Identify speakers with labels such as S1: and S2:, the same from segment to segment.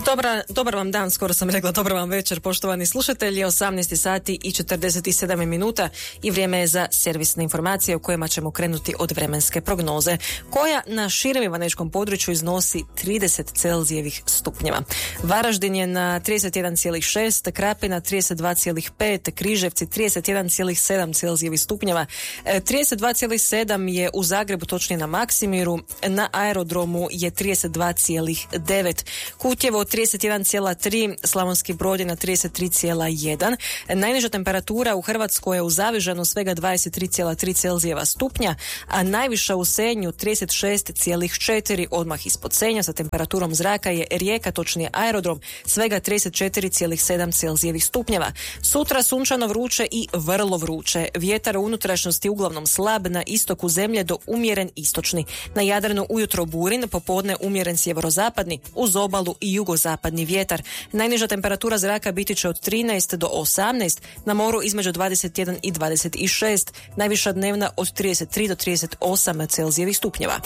S1: Dobar vam dan, skoro sam rekla dobar vam večer, poštovani slušatelji. 18 sati i 47 minuta i vrijeme je za servisne informacije u kojima ćemo krenuti od vremenske prognoze, koja na širem ivanečkom području iznosi 30 Celzijevih stupnjeva. Varaždin je na 31,6, Krapina 32,5, Križevci 31,7 Celzijevih stupnjeva, 32,7 je u Zagrebu, točnije na Maksimiru, na aerodromu je 32,9, Kutjevo 31,3, Slavonski Brod je na 33,1. Najniža temperatura u Hrvatskoj je u Zavižanu svega 23,3 Celzijeva stupnja, a najviša u Senju 36,4. Odmah ispod Senja sa temperaturom zraka je Rijeka, točnije aerodrom, svega 34,7 Celzijevih stupnjeva. Sutra sunčano vruće i vrlo vruće. Vjetar u unutrašnjosti uglavnom slab, na istoku zemlje do umjeren istočni. Na Jadranu ujutro burin, popodne umjeren sjeverozapadni, uz obalu i jugozapadni vjetar. Najniža temperatura zraka biti će od 13 do 18, na moru između 21 i 26, najviša dnevna od 33 do 38 Celzijevih stupnjeva.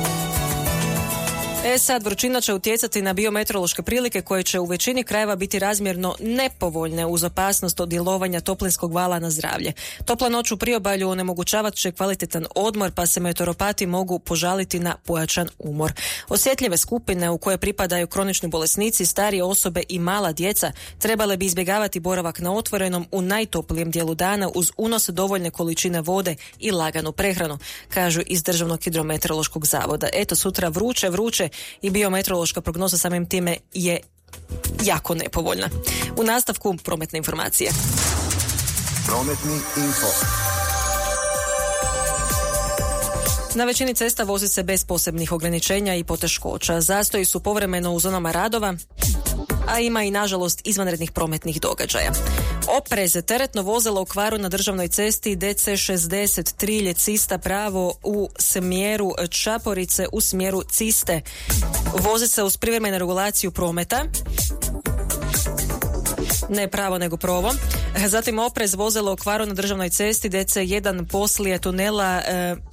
S1: Sad vrućina će utjecati na biometeorološke prilike koje će u većini krajeva biti razmjerno nepovoljne uz opasnost od djelovanja toplinskog vala na zdravlje. Topla noć u priobalju onemogućavat će kvalitetan odmor, pa se meteoropati mogu požaliti na pojačan umor. Osjetljive skupine u koje pripadaju kronični bolesnici, starije osobe i mala djeca trebale bi izbjegavati boravak na otvorenom u najtoplijem dijelu dana uz unos dovoljne količine vode i laganu prehranu, kažu iz Državnog hidrometeorološkog zavoda. Eto, sutra vruće i biometeorološka prognoza samim time je jako nepovoljna. U nastavku prometne informacije.
S2: Prometni info.
S1: Na većini cesta vozi se bez posebnih ograničenja i poteškoća. Zastoji su povremeno u zonama radova, a ima i nažalost izvanrednih prometnih događaja. Oprez, teretno vozilo u kvaru na državnoj cesti DC60 Trilje Cista pravo u smjeru Čaporice u smjeru Ciste. Vozi se uz privremenu regulaciju prometa. Ne pravo nego provo. Zatim oprez, vozilo u kvaru na državnoj cesti DC1 poslije tunela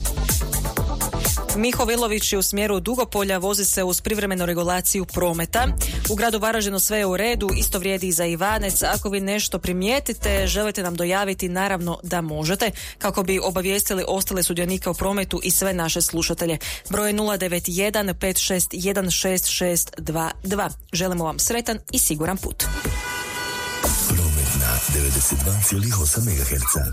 S1: Mihovilović je u smjeru Dugopolja, vozi se uz privremenu regulaciju prometa. U gradu Varaždinu sve je u redu, isto vrijedi i za Ivanec. Ako vi nešto primijetite, želite nam dojaviti, naravno da možete, kako bi obavijestili ostale sudionike u prometu i sve naše slušatelje. Broj 091 561 6622. Želimo vam sretan i siguran put.
S2: Promet na 92,8 MHz.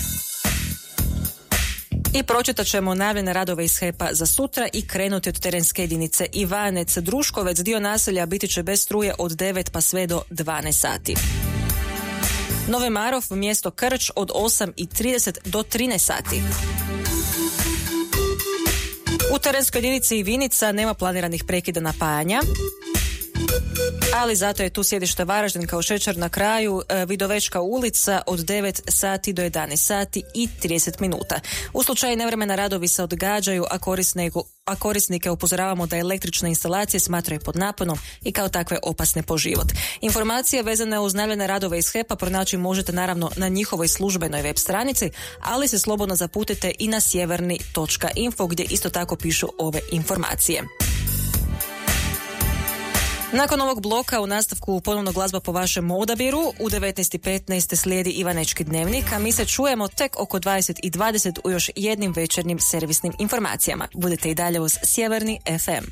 S1: I pročitat ćemo najavljene radove iz HEP-a za sutra i krenuti od terenske jedinice Ivanec. Druškovec, dio naselja, biti će bez struje od 9 pa sve do 12 sati. Novi Marof, mjesto Krč, od 8:30 do 13 sati. U terenskoj jedinici Vinica nema planiranih prekida napajanja, ali zato je tu sjedište Varaždin kao šećer na kraju. Vidovečka ulica od 9 sati do 11 sati i 30 minuta. U slučaju nevremena radovi se odgađaju, a korisnike upozoravamo da električne instalacije smatraju pod naponom i kao takve opasne po život. Informacije vezane uz najavljene radove iz HEP-a pronaći možete naravno na njihovoj službenoj web stranici, ali se slobodno zaputite i na sjeverni.info gdje isto tako pišu ove informacije. Nakon ovog bloka u nastavku ponovno glazba po vašem odabiru. U 19:15 slijedi Ivanečki dnevnik, a mi se čujemo tek oko 20:20 u još jednim večernjim servisnim informacijama. Budete i dalje uz Sjeverni FM.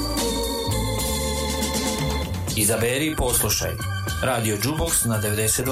S3: Izaberi i poslušaj Radio Jukebox na 92